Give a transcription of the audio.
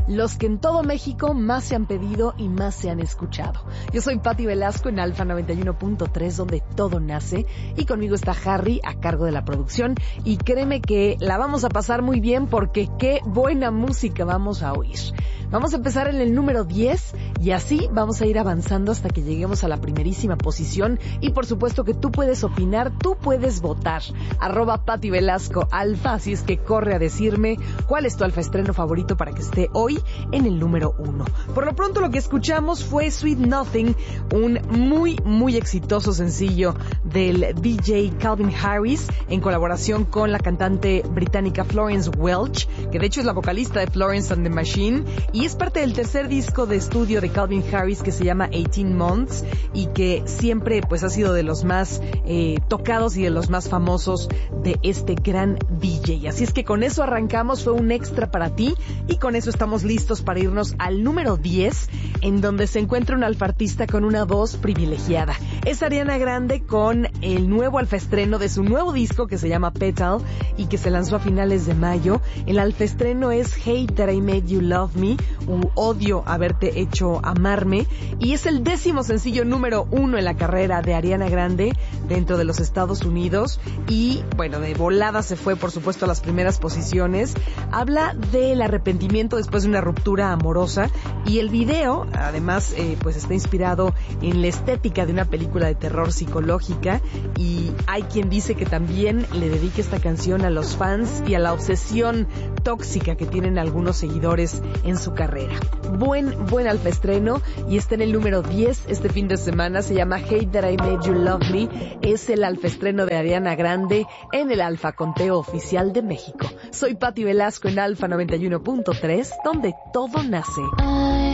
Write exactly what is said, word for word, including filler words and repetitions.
los que en todo México más se han pedido y más se han escuchado. Yo soy Pati Velasco en Alfa noventa y uno punto tres, donde todo nace, y conmigo está Harry a cargo de la producción, y créeme que la vamos a pasar muy bien porque qué buena música vamos a oír. Vamos a empezar en el número diez y así vamos a ir avanzando hasta que lleguemos a la primerísima posición. Y por supuesto que tú puedes opinar, tú puedes votar. Arroba Pati Velasco Alfa, así es que corre a decirme cuál es tu alfa estreno favorito para que esté hoy en el número uno. Por lo pronto lo que escuchamos fue Sweet Nothing, un muy muy exitoso sencillo del D J Calvin Harris en colaboración con la cantante británica Florence Welch, que de hecho es la vocalista de Florence and the Machine, y es parte del tercer disco de estudio de Calvin Harris que se llama eighteen months y que siempre pues ha sido de los más eh, tocados y de los más famosos de este gran D J. Así es que con eso arrancamos, fue un extra para ti, y con eso estamos listos para irnos al número diez, en donde se encuentra un alfartista con una voz privilegiada. Es Ariana Grande con el nuevo alfaestreno de su nuevo disco que se llama Petal y que se lanzó a finales de mayo. El alfaestreno es Hate That I Made You Love Me, u Odio Haberte Hecho Amarme, y es el décimo sencillo número uno en la carrera de Ariana Grande dentro de los Estados Unidos, y bueno, de volada se fue por supuesto a las primeras posiciones. Habla del arrepentimiento después de una ruptura amorosa, y el video además eh, pues está inspirado en la estética de una película de terror psicológica, y hay quien dice que también le dedique esta canción a los fans y a la obsesión tóxica que tienen algunos seguidores en su carrera. Buen, buen alfaestreno, y está en el número diez este fin de semana. Se llama Hate That I Made You Love Me. Es el alfaestreno de Ariana Grande en el Alfa Conteo Oficial de México. Soy Pati Velasco en Alfa noventa y uno punto tres, donde todo nace.